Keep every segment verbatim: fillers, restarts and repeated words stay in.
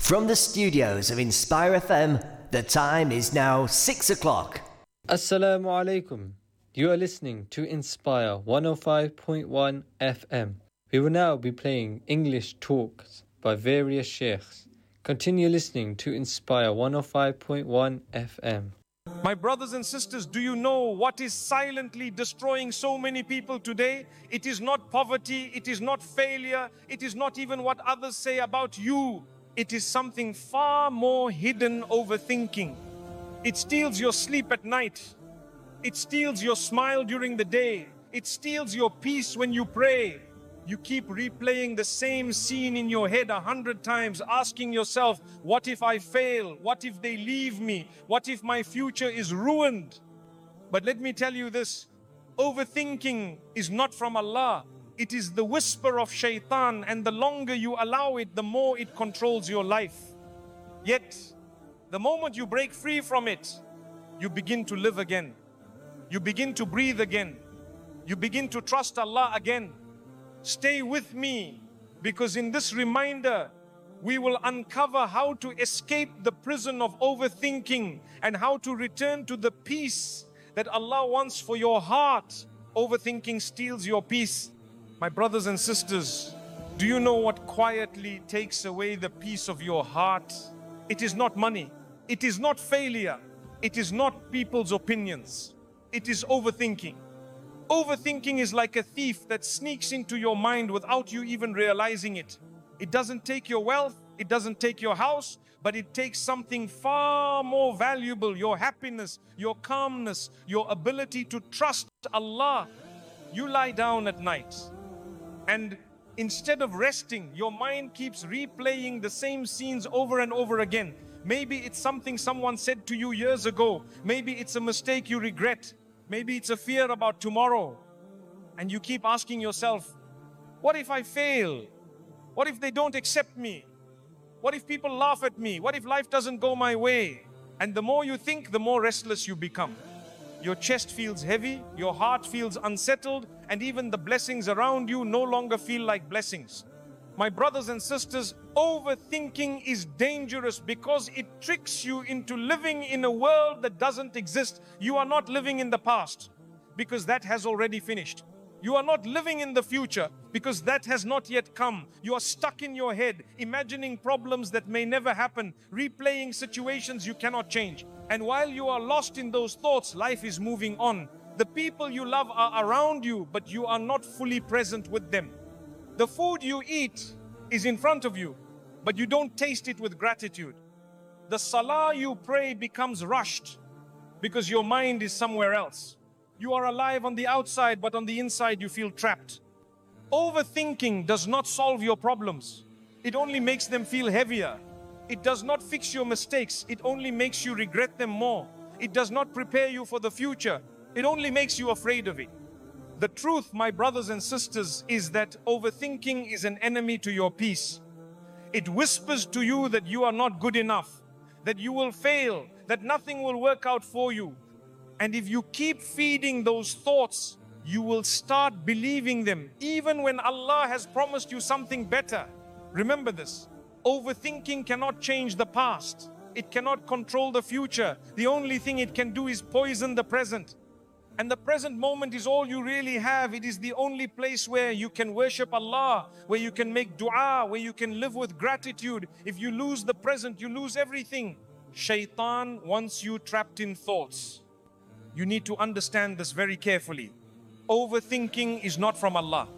From the studios of Inspire F M, the time is now six o'clock. Assalamu alaikum. You are listening to Inspire one oh five point one F M. We will now be playing English talks by various sheikhs. Continue listening to Inspire one oh five point one F M. My brothers and sisters, do you know what is silently destroying so many people today? It is not poverty, it is not failure, it is not even what others say about you. It is something far more hidden: overthinking. It steals your sleep at night. It steals your smile during the day. It steals your peace when you pray. You keep replaying the same scene in your head a hundred times, asking yourself, what if I fail? What if they leave me? What if my future is ruined? But let me tell you this, overthinking is not from Allah. It is the whisper of shaitan, and the longer you allow it, the more it controls your life. Yet, the moment you break free from it, you begin to live again. You begin to breathe again. You begin to trust Allah again. Stay with me, because in this reminder, we will uncover how to escape the prison of overthinking and how to return to the peace that Allah wants for your heart. Overthinking steals your peace. My brothers and sisters, do you know what quietly takes away the peace of your heart? It is not money. It is not failure. It is not people's opinions. It is overthinking. Overthinking is like a thief that sneaks into your mind without you even realizing it. It doesn't take your wealth, it doesn't take your house, but it takes something far more valuable: your happiness, your calmness, your ability to trust Allah. You lie down at night, and instead of resting, your mind keeps replaying the same scenes over and over again. Maybe it's something someone said to you years ago. Maybe it's a mistake you regret. Maybe it's a fear about tomorrow. And you keep asking yourself, what if I fail? What if they don't accept me? What if people laugh at me? What if life doesn't go my way? And the more you think, the more restless you become. Your chest feels heavy, your heart feels unsettled, and even the blessings around you no longer feel like blessings. My brothers and sisters, overthinking is dangerous because it tricks you into living in a world that doesn't exist. You are not living in the past because that has already finished. You are not living in the future because that has not yet come. You are stuck in your head, imagining problems that may never happen, replaying situations you cannot change. And while you are lost in those thoughts, life is moving on. The people you love are around you, but you are not fully present with them. The food you eat is in front of you, but you don't taste it with gratitude. The salah you pray becomes rushed because your mind is somewhere else. You are alive on the outside, but on the inside you feel trapped. Overthinking does not solve your problems. It only makes them feel heavier. It does not fix your mistakes. It only makes you regret them more. It does not prepare you for the future. It only makes you afraid of it. The truth, my brothers and sisters, is that overthinking is an enemy to your peace. It whispers to you that you are not good enough, that you will fail, that nothing will work out for you. And if you keep feeding those thoughts, you will start believing them, even when Allah has promised you something better. Remember this, overthinking cannot change the past. It cannot control the future. The only thing it can do is poison the present. And the present moment is all you really have. It is the only place where you can worship Allah, where you can make dua, where you can live with gratitude. If you lose the present, you lose everything. Shaitan wants you trapped in thoughts. You need to understand this very carefully. Overthinking is not from Allah.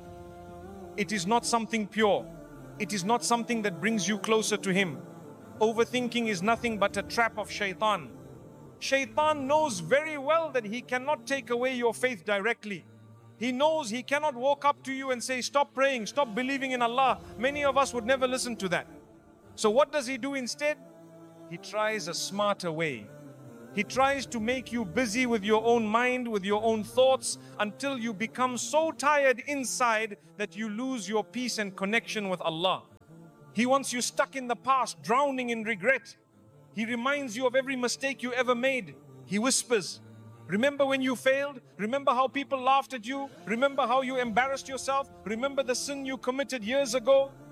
It is not something pure. It is not something that brings you closer to Him. Overthinking is nothing but a trap of shaitan. Shaitan knows very well that he cannot take away your faith directly. He knows he cannot walk up to you and say, stop praying, stop believing in Allah. Many of us would never listen to that. So what does he do instead? He tries a smarter way. He tries to make you busy with your own mind, with your own thoughts, until you become so tired inside that you lose your peace and connection with Allah. He wants you stuck in the past, drowning in regret. He reminds you of every mistake you ever made. He whispers, remember when you failed? Remember how people laughed at you? Remember how you embarrassed yourself? Remember the sin you committed years ago?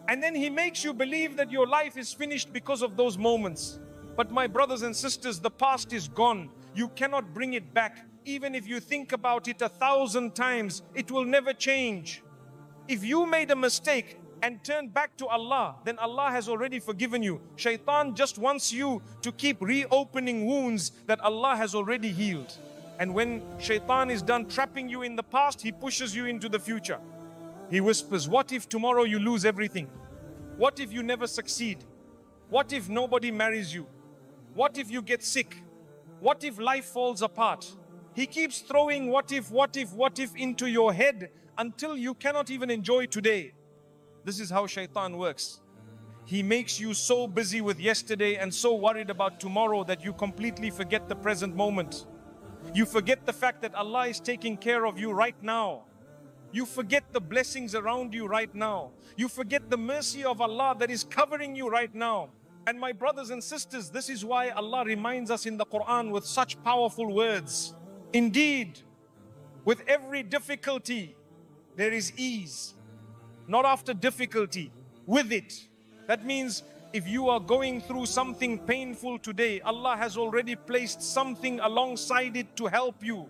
And then he makes you believe that your life is finished because of those moments. But my brothers and sisters, the past is gone. You cannot bring it back. Even if you think about it a thousand times, it will never change. If you made a mistake and turned back to Allah, then Allah has already forgiven you. Shaitan just wants you to keep reopening wounds that Allah has already healed. And when Shaitan is done trapping you in the past, he pushes you into the future. He whispers, what if tomorrow you lose everything? What if you never succeed? What if nobody marries you? What if you get sick? What if life falls apart? He keeps throwing what if, what if, what if into your head until you cannot even enjoy today. This is how Shaitan works. He makes you so busy with yesterday and so worried about tomorrow that you completely forget the present moment. You forget the fact that Allah is taking care of you right now. You forget the blessings around you right now. You forget the mercy of Allah that is covering you right now. And my brothers and sisters, this is why Allah reminds us in the Quran with such powerful words. Indeed, with every difficulty, there is ease. Not after difficulty, with it. That means if you are going through something painful today, Allah has already placed something alongside it to help you.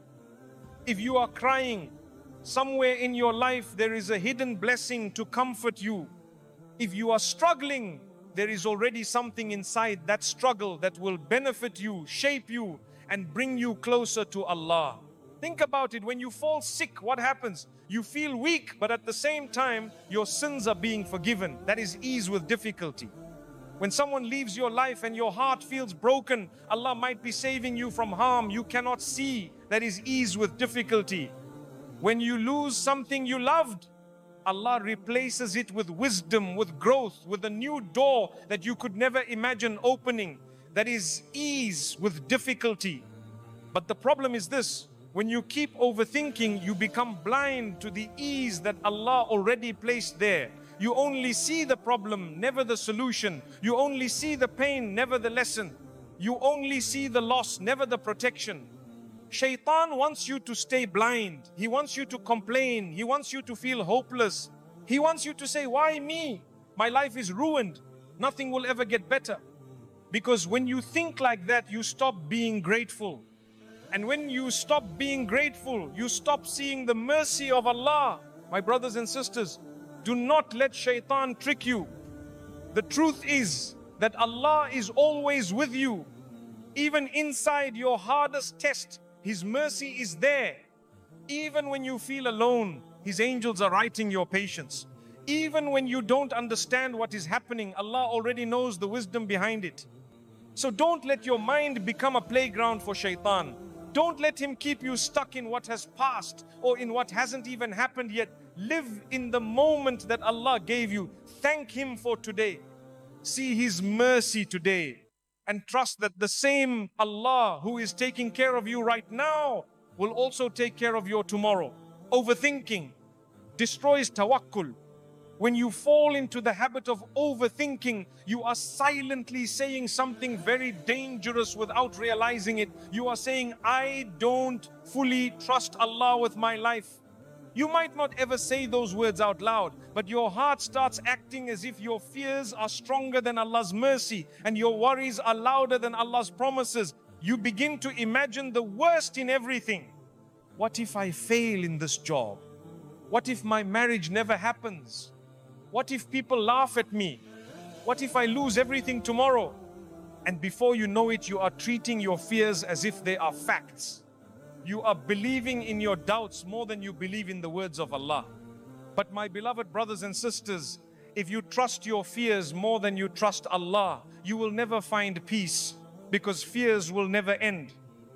If you are crying, somewhere in your life there is a hidden blessing to comfort you. If you are struggling, there is already something inside that struggle that will benefit you, shape you, and bring you closer to Allah. Think about it. When you fall sick, what happens? You feel weak, but at the same time, your sins are being forgiven. That is ease with difficulty. When someone leaves your life and your heart feels broken, Allah might be saving you from harm you cannot see. That is ease with difficulty. When you lose something you loved, Allah replaces it with wisdom, with growth, with a new door that you could never imagine opening. That is ease with difficulty. But the problem is this: when you keep overthinking, you become blind to the ease that Allah already placed there. You only see the problem, never the solution. You only see the pain, never the lesson. You only see the loss, never the protection. Shaitan wants you to stay blind. He wants you to complain. He wants you to feel hopeless. He wants you to say, why me? My life is ruined. Nothing will ever get better. Because when you think like that, you stop being grateful. And when you stop being grateful, you stop seeing the mercy of Allah. My brothers and sisters, do not let Shaitan trick you. The truth is that Allah is always with you. Even inside your hardest test, His mercy is there. Even when you feel alone, His angels are writing your patience. Even when you don't understand what is happening, Allah already knows the wisdom behind it. So don't let your mind become a playground for Shaitan. Don't let him keep you stuck in what has passed or in what hasn't even happened yet. Live in the moment that Allah gave you. Thank Him for today. See His mercy today. And trust that the same Allah who is taking care of you right now will also take care of your tomorrow. Overthinking destroys tawakkul. When you fall into the habit of overthinking, you are silently saying something very dangerous without realizing it. You are saying, I don't fully trust Allah with my life. You might not ever say those words out loud, but your heart starts acting as if your fears are stronger than Allah's mercy and your worries are louder than Allah's promises. You begin to imagine the worst in everything. What if I fail in this job? What if my marriage never happens? What if people laugh at me? What if I lose everything tomorrow? And before you know it, you are treating your fears as if they are facts. You are believing in your doubts more than you believe in the words of Allah. But my beloved brothers and sisters, if you trust your fears more than you trust Allah, you will never find peace, because fears will never end.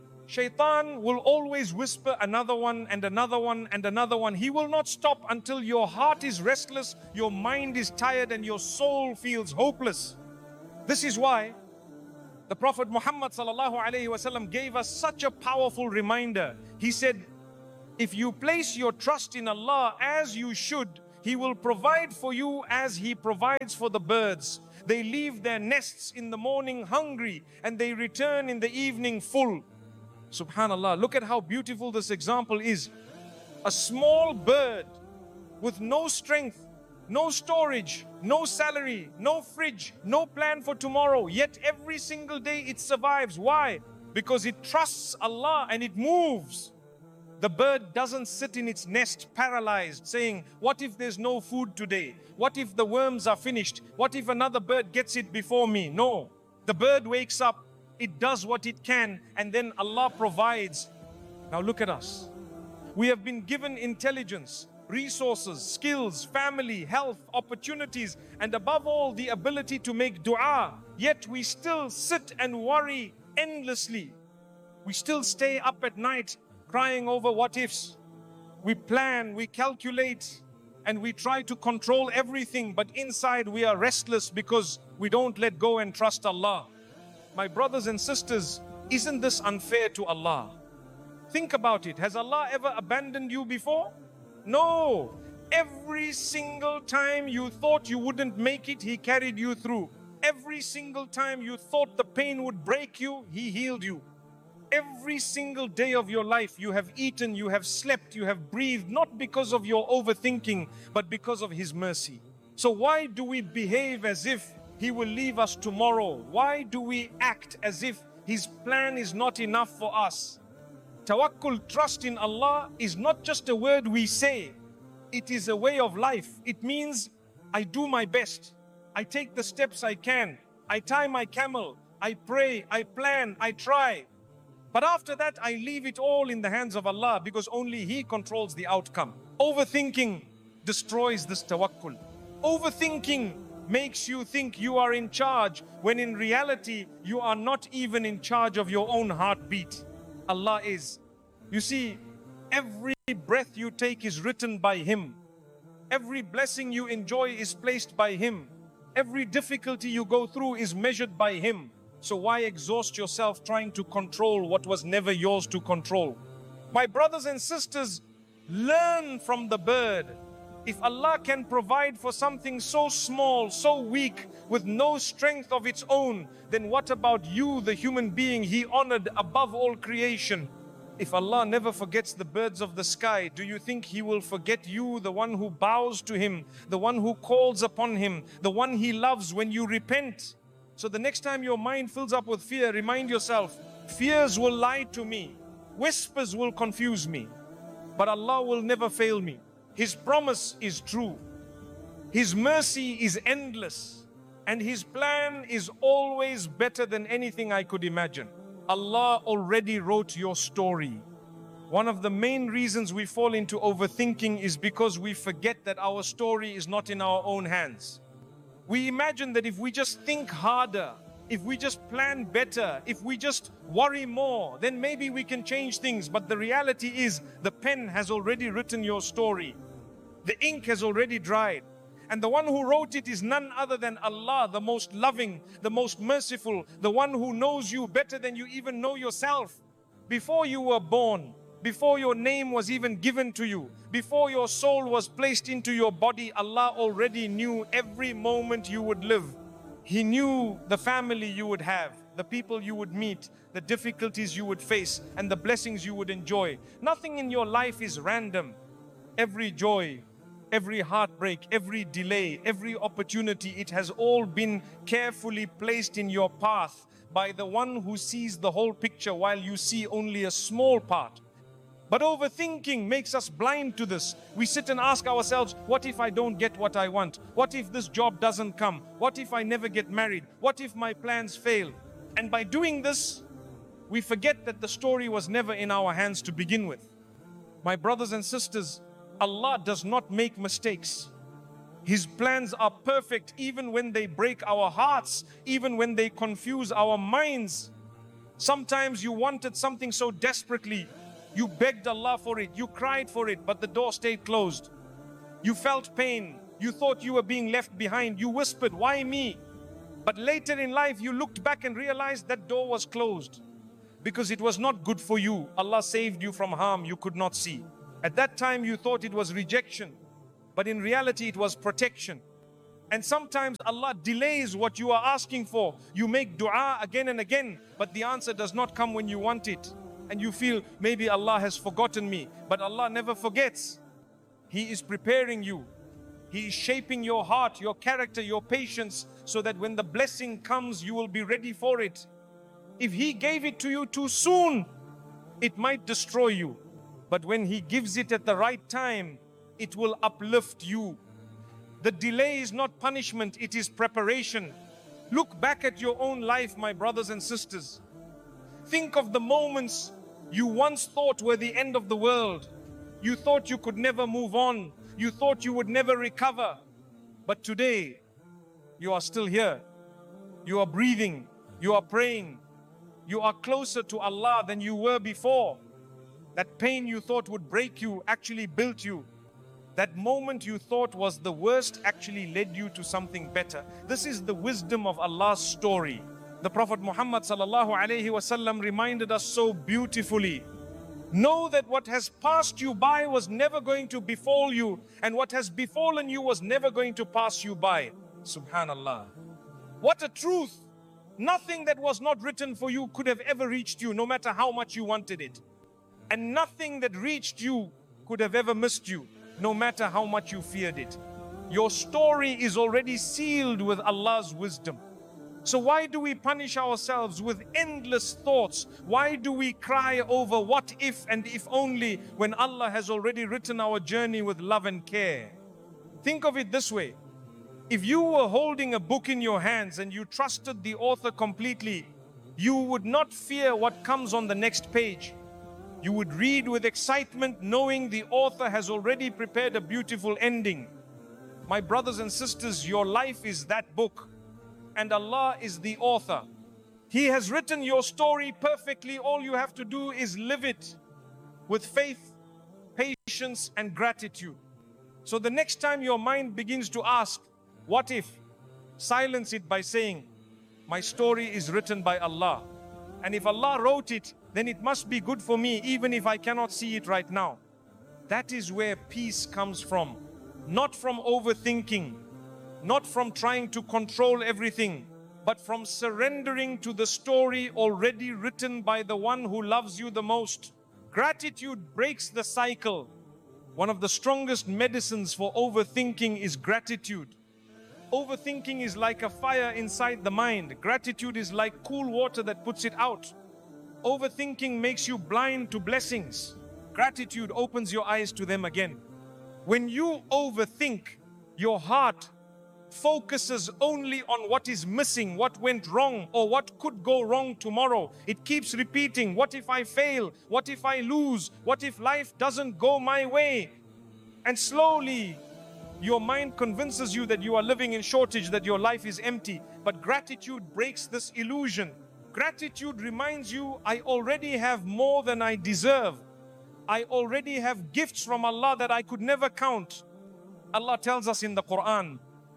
Shaitan will always whisper another one and another one and another one. He will not stop until your heart is restless, your mind is tired, and your soul feels hopeless. This is why the Prophet Muhammad sallallahu alaihi wasallam gave us such a powerful reminder. He said, if you place your trust in Allah as you should, He will provide for you as He provides for the birds. They leave their nests in the morning hungry and they return in the evening full. Subhanallah, look at how beautiful this example is. A small bird with no strength no storage, no salary, no fridge, no plan for tomorrow. Yet every single day it survives. Why? Because it trusts Allah and it moves. The bird doesn't sit in its nest paralyzed saying, what if there's no food today? What if the worms are finished? What if another bird gets it before me? No. The bird wakes up, it does what it can, and then Allah provides. Now look at us. We have been given intelligence, resources, skills, family, health, opportunities, and above all, the ability to make dua. Yet we still sit and worry endlessly. We still stay up at night crying over what ifs. We plan, we calculate, and we try to control everything, but inside we are restless because we don't let go and trust Allah. My brothers and sisters, isn't this unfair to Allah? Think about it. Has Allah ever abandoned you before? No. Every single time you thought you wouldn't make it, He carried you through. Every single time you thought the pain would break you, He healed you. Every single day of your life, you have eaten, you have slept, you have breathed, not because of your overthinking, but because of His mercy. So why do we behave as if He will leave us tomorrow? Why do we act as if His plan is not enough for us? Tawakkul, trust in Allah, is not just a word we say. It is a way of life. It means I do my best. I take the steps I can. I tie my camel. I pray. I plan. I try. But after that, I leave it all in the hands of Allah because only He controls the outcome. Overthinking destroys this tawakkul. Overthinking makes you think you are in charge when in reality you are not even in charge of your own heartbeat. Allah is. You see, every breath you take is written by Him. Every blessing you enjoy is placed by Him. Every difficulty you go through is measured by Him. So why exhaust yourself trying to control what was never yours to control? My brothers and sisters, learn from the bird. If Allah can provide for something so small, so weak, with no strength of its own, then what about you, the human being He honored above all creation? If Allah never forgets the birds of the sky, do you think He will forget you, the one who bows to Him, the one who calls upon Him, the one He loves when you repent? So the next time your mind fills up with fear, remind yourself, fears will lie to me, whispers will confuse me, but Allah will never fail me. His promise is true. His mercy is endless. And His plan is always better than anything I could imagine. Allah already wrote your story. One of the main reasons we fall into overthinking is because we forget that our story is not in our own hands. We imagine that if we just think harder, if we just plan better, if we just worry more, then maybe we can change things. But the reality is, the pen has already written your story. The ink has already dried. And the one who wrote it is none other than Allah, the most loving, the most merciful, the one who knows you better than you even know yourself. Before you were born, before your name was even given to you, before your soul was placed into your body, Allah already knew every moment you would live. He knew the family you would have, the people you would meet, the difficulties you would face, and the blessings you would enjoy. Nothing in your life is random. Every joy, every heartbreak, every delay, every opportunity, it has all been carefully placed in your path by the one who sees the whole picture while you see only a small part. But overthinking makes us blind to this. We sit and ask ourselves, what if I don't get what I want? What if this job doesn't come? What if I never get married? What if my plans fail? And by doing this, we forget that the story was never in our hands to begin with. My brothers and sisters, Allah does not make mistakes. His plans are perfect even when they break our hearts, even when they confuse our minds. Sometimes you wanted something so desperately, you begged Allah for it, you cried for it, but the door stayed closed. You felt pain, you thought you were being left behind, you whispered, why me? But later in life you looked back and realized that door was closed because it was not good for you. Allah saved you from harm you could not see. At that time you thought it was rejection, but in reality it was protection. And sometimes Allah delays what you are asking for. You make dua again and again, but the answer does not come when you want it. And you feel, maybe Allah has forgotten me. But Allah never forgets. He is preparing you. He is shaping your heart, your character, your patience, so that when the blessing comes, you will be ready for it. If He gave it to you too soon, it might destroy you. But when He gives it at the right time, it will uplift you. The delay is not punishment, it is preparation. Look back at your own life, my brothers and sisters. Think of the moments you once thought were the end of the world. You thought you could never move on. You thought you would never recover. But today, you are still here. You are breathing. You are praying. You are closer to Allah than you were before. That pain you thought would break you actually built you. That moment you thought was the worst actually led you to something better. This is the wisdom of Allah's story. The Prophet Muhammad sallallahu alaihi wasallam reminded us so beautifully. Know that what has passed you by was never going to befall you, and what has befallen you was never going to pass you by. Subhanallah. What a truth! Nothing that was not written for you could have ever reached you, no matter how much you wanted it. And nothing that reached you could have ever missed you, no matter how much you feared it. Your story is already sealed with Allah's wisdom. So why do we punish ourselves with endless thoughts? Why do we cry over what if and if only when Allah has already written our journey with love and care? Think of it this way. If you were holding a book in your hands and you trusted the author completely, you would not fear what comes on the next page. You would read with excitement knowing the author has already prepared a beautiful ending. My brothers and sisters, your life is that book. And Allah is the author. He has written your story perfectly. All you have to do is live it with faith, patience, and gratitude. So the next time your mind begins to ask, what if? Silence it by saying, my story is written by Allah. And if Allah wrote it, then it must be good for me, even if I cannot see it right now. That is where peace comes from. Not from overthinking. Not from trying to control everything, but from surrendering to the story already written by the one who loves you the most. Gratitude breaks the cycle. One of the strongest medicines for overthinking is gratitude. Overthinking is like a fire inside the mind. Gratitude is like cool water that puts it out. Overthinking makes you blind to blessings. Gratitude opens your eyes to them again. When you overthink, your heart focuses only on what is missing, what went wrong, or what could go wrong tomorrow. It keeps repeating, what if I fail? What if I lose? What if life doesn't go my way? And slowly, your mind convinces you that you are living in shortage, that your life is empty. But gratitude breaks this illusion. Gratitude reminds you, I already have more than I deserve. I already have gifts from Allah that I could never count. Allah tells us in the Quran,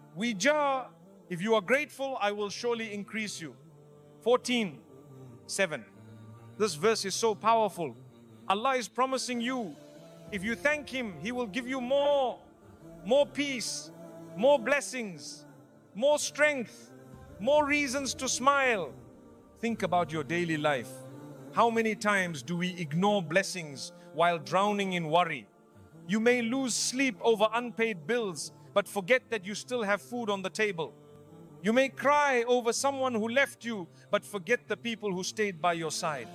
Wija, if you are grateful, I will surely increase you. fourteen, seven. This verse is so powerful. Allah is promising you, if you thank Him, He will give you more, more peace, more blessings, more strength, more reasons to smile. Think about your daily life. How many times do we ignore blessings while drowning in worry? You may lose sleep over unpaid bills, but forget that you still have food on the table. You may cry over someone who left you, but forget the people who stayed by your side.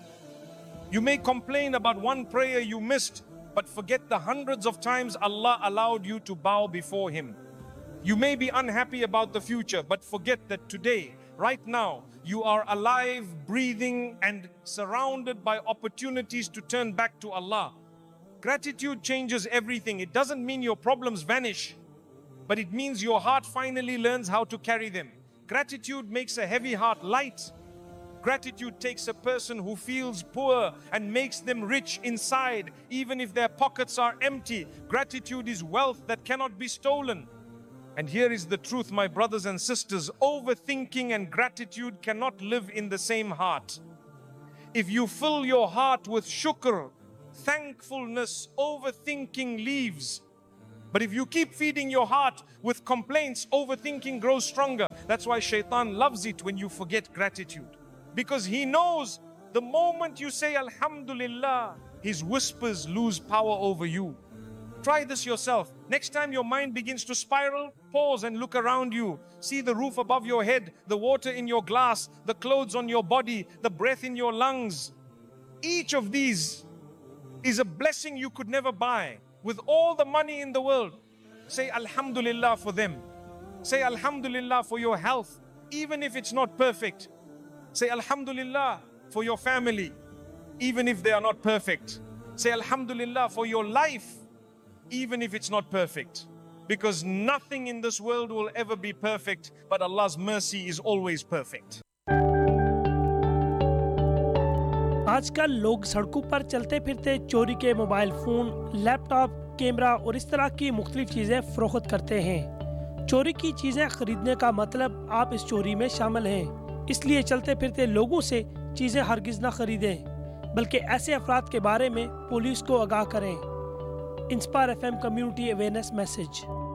You may complain about one prayer you missed, but forget the hundreds of times Allah allowed you to bow before Him. You may be unhappy about the future, but forget that today, right now, you are alive, breathing, and surrounded by opportunities to turn back to Allah. Gratitude changes everything. It doesn't mean your problems vanish, but it means your heart finally learns how to carry them. Gratitude makes a heavy heart light. Gratitude takes a person who feels poor and makes them rich inside, even if their pockets are empty. Gratitude is wealth that cannot be stolen. And here is the truth, my brothers and sisters. Overthinking and gratitude cannot live in the same heart. If you fill your heart with shukr, thankfulness, overthinking leaves. But if you keep feeding your heart with complaints, overthinking grows stronger. That's why Shaitan loves it when you forget gratitude. Because he knows the moment you say Alhamdulillah, his whispers lose power over you. Try this yourself. Next time your mind begins to spiral, pause and look around you. See the roof above your head, the water in your glass, the clothes on your body, the breath in your lungs. Each of these is a blessing you could never buy. With all the money in the world, say Alhamdulillah for them. Say Alhamdulillah for your health, even if it's not perfect. Say Alhamdulillah for your family, even if they are not perfect. Say Alhamdulillah for your life, even if it's not perfect. Because nothing in this world will ever be perfect, but Allah's mercy is always perfect. आजकल लोग सड़कों पर चलते फिरते चोरी के mobile phone, laptop, camera और इस तरह की मुख्तलिफ चीज़ें फरोख्त करते हैं। चोरी की चीज़ें खरीदने का मतलब आप इस चोरी में शामिल हैं। इसलिए चलते फिरते लोगों से चीज़ें हरगिज़ ना खरीदें, बल्कि ऐसे अफराद के बारे में पुलिस को आगाह करें। Inspire F M community awareness message.